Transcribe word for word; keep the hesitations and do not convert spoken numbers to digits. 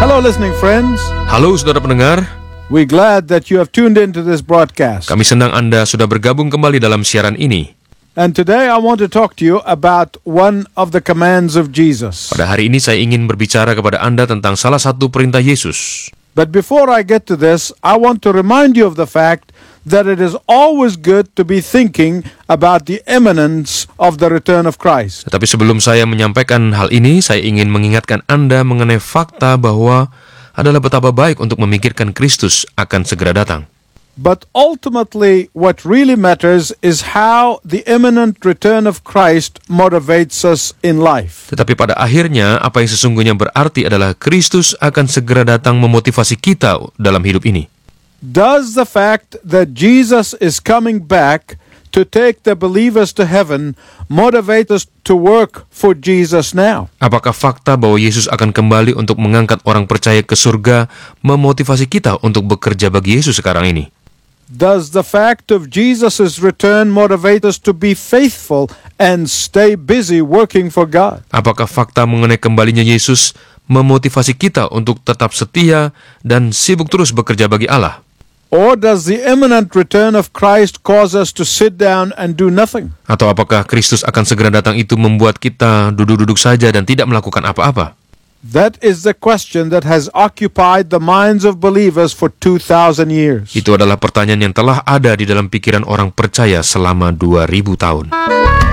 Hello listening friends. Halo saudara pendengar, We're glad that you have tuned into this broadcast. kami senang Anda sudah bergabung kembali dalam siaran ini. And today I want to talk to you about one of the commands of Jesus. Pada hari ini saya ingin berbicara kepada Anda tentang salah satu perintah Yesus. But before I get to this, I want to remind you of the fact that it is always good to be thinking about the imminence of the return of Christ. Tetapi sebelum saya menyampaikan hal ini, saya ingin mengingatkan Anda mengenai fakta bahwa adalah betapa baik untuk memikirkan Kristus akan segera datang. But ultimately, what really matters is how the imminent return of Christ motivates us in life. Tetapi pada akhirnya, apa yang sesungguhnya berarti adalah Kristus akan segera datang memotivasi kita dalam hidup ini. Does the fact that Jesus is coming back to take the believers to heaven motivate us to work for Jesus now? Apakah fakta bahwa Yesus akan kembali untuk mengangkat orang percaya ke surga memotivasi kita untuk bekerja bagi Yesus sekarang ini? Does the fact of Jesus' return motivate us to be faithful and stay busy working for God? Apakah fakta mengenai kembalinya Yesus memotivasi kita untuk tetap setia dan sibuk terus bekerja bagi Allah? Or does the imminent return of Christ cause us to sit down and do nothing? Atau apakah Kristus akan segera datang itu membuat kita duduk-duduk saja dan tidak melakukan apa-apa? That is the question that has occupied the minds of believers for two thousand years. Itu adalah pertanyaan yang telah ada di dalam pikiran orang percaya selama dua ribu tahun.